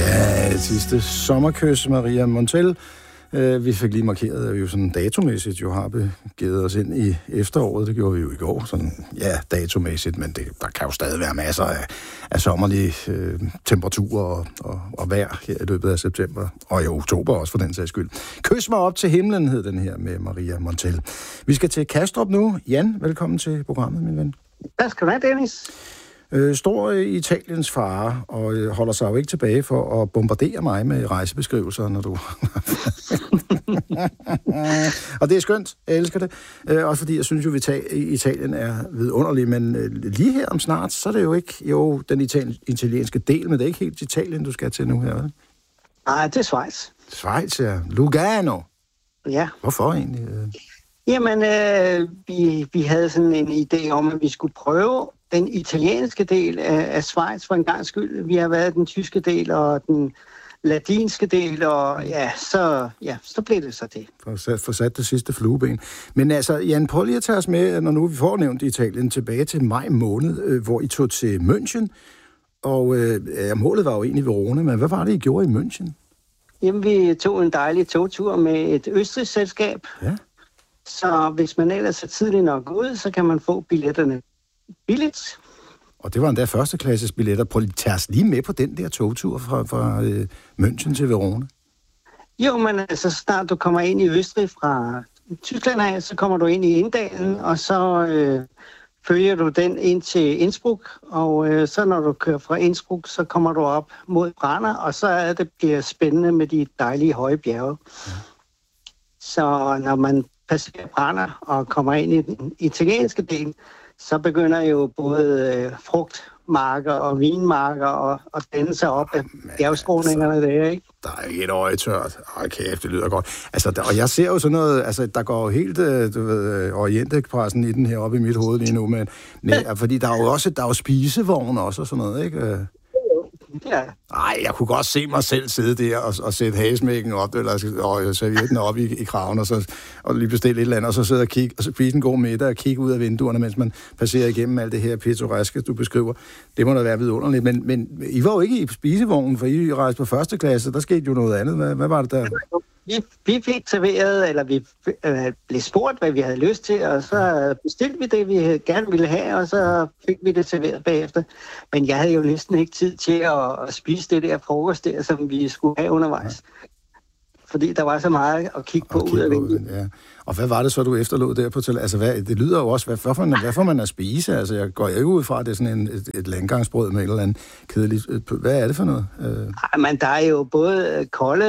Ja, sidste sommerkys, Maria Montell. Vi fik lige markeret, at vi jo sådan datomæssigt jo har begivet os ind i efteråret. Det gjorde vi jo i går, sådan, ja, datomæssigt, men der kan jo stadig være masser af sommerlige temperaturer og vejr her i løbet af september, og i oktober også for den sags skyld. Kys mig op til himlen, hed den her med Maria Montell. Vi skal til Kastrup nu. Jan, velkommen til programmet, min ven. Tak skal du have, Dennis. Står Italiens far og holder sig jo ikke tilbage for at bombardere mig med rejsebeskrivelser, når du... Og det er skønt, jeg elsker det. Også fordi jeg synes jo, at Italien er vidunderlig, men lige her om snart, så er det jo ikke den italienske del, men det er ikke helt Italien, du skal til nu her, vel? Nej, det er Schweiz. Schweiz, ja. Lugano. Ja. Hvorfor egentlig? Jamen, vi havde sådan en idé om, at vi skulle prøve den italienske del af Schweiz for en gang skyld. Vi har været den tyske del og den latinske del, og så blev det så det. For sat det sidste flueben. Men altså, Jan, prøv lige at tage os med, når nu vi får nævnt Italien, tilbage til maj måned, hvor I tog til München, og målet var jo egentlig Verona, men hvad var det, I gjorde i München? Jamen, vi tog en dejlig togtur med et østrigsk selskab. Ja. Så hvis man ellers er tidligt nok ud, så kan man få billetterne billigt. Og det var endda førsteklasses billetter. Prøv lige at tage os lige med på den der togtur fra München til Verona. Jo, men altså snart du kommer ind i Østrig fra Tyskland af, så kommer du ind i Inndalen, og så følger du den ind til Innsbruck, og så når du kører fra Innsbruck, så kommer du op mod Brenner, og så bliver det spændende med de dejlige høje bjerge. Ja. Så når man passerer Brenner og kommer ind i den italienske del, så begynder jo både frugtmarker og vinmarker og danne sig op af bjergskråningerne der, ikke? Der er et øje tørt. Kæft, det lyder godt. Altså, og jeg ser jo sådan noget, altså, der går jo helt, Orientekspressen i den her oppe i mit hoved lige nu, men fordi der er jo også, spisevogn også og sådan noget, ikke? Ja. Ej, jeg kunne godt se mig selv sidde der og sætte hagesmækken op, eller servietten op i kraven, og lige bestille et eller andet, og så sidde og kigge, og spise en god middag og kigge ud af vinduerne, mens man passerer igennem alt det her pittoreske, du beskriver. Det må da være vidunderligt. Men I var jo ikke i spisevognen, for I rejste på første klasse, der skete jo noget andet. Hvad var det der? Vi fik serveret, eller vi blev spurgt, hvad vi havde lyst til, og så bestilte vi det, vi gerne ville have, og så fik vi det serveret bagefter. Men jeg havde jo næsten ikke tid til at spise det der frokost der, som vi skulle have undervejs. Fordi der var så meget at kigge på ud af vinduet. Ja. Og hvad var det så, du efterlod der på til? Altså, det lyder jo også, hvad får man at spise? Altså, jeg går ikke ud fra, at det er sådan et landgangsbrød med et eller andet kedeligt. Hvad er det for noget? Men der er jo både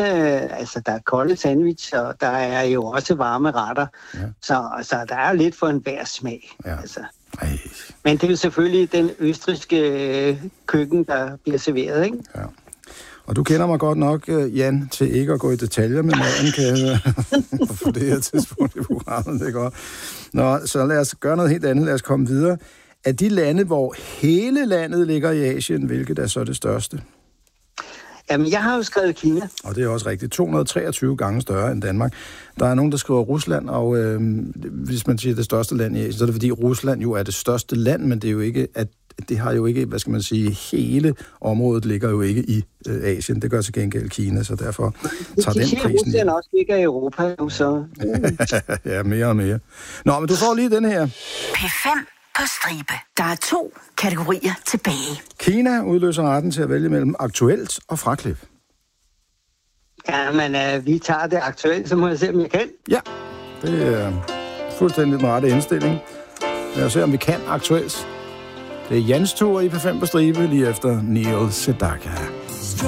kolde sandwich, og der er jo også varme retter. Ja. Så der er lidt for enhver smag. Ja. Altså. Men det er jo selvfølgelig den østrigske køkken, der bliver serveret, ikke? Ja. Og du kender mig godt nok, Jan, til ikke at gå i detaljer med maden, kan jeg for det her tidspunkt i programmet, det er godt. Nå, så lad os gøre noget helt andet, lad os komme videre. Af de lande, hvor hele landet ligger i Asien, hvilket er så det største? Jamen, jeg har jo skrevet Kina. Og det er også rigtigt. 223 gange større end Danmark. Der er nogen, der skriver Rusland, og hvis man siger det største land i Asien, så er det fordi Rusland jo er det største land, men det er jo ikke, det har jo ikke, hvad skal man sige, hele området ligger jo ikke i Asien. Det gør til gengæld Kina, så derfor tager den prisen. Rusland også ligger i Europa nu, så... Ja, mere og mere. Nå, men du får lige den her. P5 på stribe. Der er 2 kategorier tilbage. Kina udløser retten til at vælge mellem aktuelt og fraklip. Ja, men vi tager det aktuelt, så må jeg se, om jeg kan. Ja, det er fuldstændig den rette indstilling. Lad os se, om vi kan aktuelt. Det er Jans tur i P5 på stribe lige efter Neil Sedaka.